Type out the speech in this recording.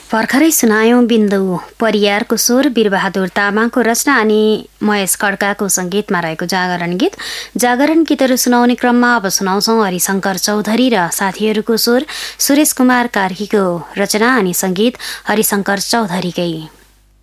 भर्खरै सुनायौं बिन्दु परियारको स्वर, वीरबहादुर तामाङको रचना अनि महेश खड्काको संगीतमा रहेको जागरण गीत। जागरण गीतहरू सुनाउने क्रममा अब सुनाउँछौं हरिशंकर चौधरी र साथीहरूको स्वर, सुरेश कुमार कार्कीको रचना अनि संगीत हरिशंकर चौधरीकै।